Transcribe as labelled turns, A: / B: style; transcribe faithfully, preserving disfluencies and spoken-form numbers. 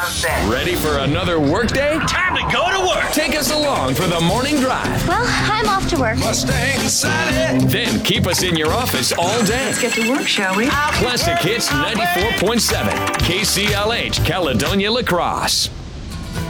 A: sunset.
B: Ready for another workday?
C: Time to go to work.
B: Take us along for the morning drive.
D: Well, I'm off to work.
B: Mustang Sally. Then keep us in your office all day.
A: Let's get to work, shall we?
B: Classic Hits ninety-four point seven. K C L H, Caledonia La Crosse.